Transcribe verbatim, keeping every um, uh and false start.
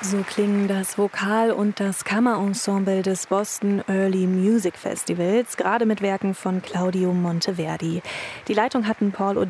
So klingen das Vokal- und das Kammerensemble des Boston Early Music Festivals, gerade mit Werken von Claudio Monteverdi. Die Leitung hatten Paul